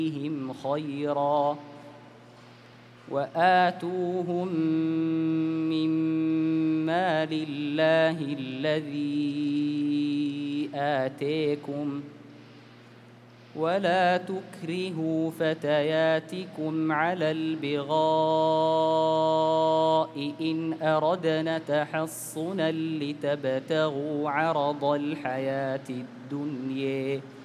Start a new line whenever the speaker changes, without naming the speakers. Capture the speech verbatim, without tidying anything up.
فيهم خيرا وآتوهم مما لله الذي آتيكم ولا تكرهوا فتياتكم على البغاء إن أردنا تحصنا لتبتغوا عرض الحياة الدنيا